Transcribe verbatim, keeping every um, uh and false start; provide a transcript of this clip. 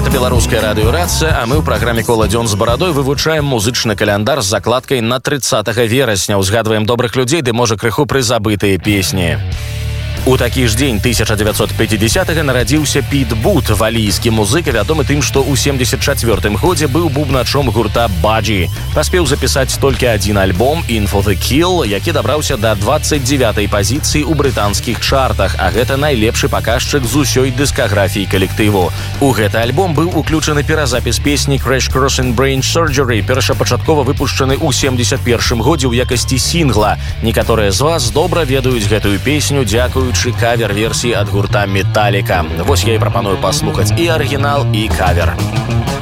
Гэта беларуская радыёрацыя, а мы ў праграме «Кола дзён з барадой» вывучаем музычны каляндар з закладкай на трыццатага верасня, узгадваем добрых людзей, ды можа крыху прызабытыя песні. У такі ж дзень тысяча дзевяцьсот пяцідзясятага нарадзіўся Піт Бут, валійскі музыка, вядомы тым, што ў семдзесят чацвёртым годзе быў бубначом гурта Баджі. Паспеў запісаць толькі адзін альбом «In for the Kill», які дабраўся да дваццаць дзявятай пазіцыі ў брытанскіх чартах, а гэта найлепшы паказчык з усёй дыскаграфіі калектыву. У гэты альбом быў уключаны перазапіс песні «Crash Course in Brain Surgery», першапачаткова выпушчаны ў семдзесят першым годзе ў якасці сінгла. Некаторыя з вас добра ведаюць гэтую песню, дзякуючы кавер-версіі ад гурта «Металліка». Вось я і прапаную паслухаць і арыгінал, і кавер.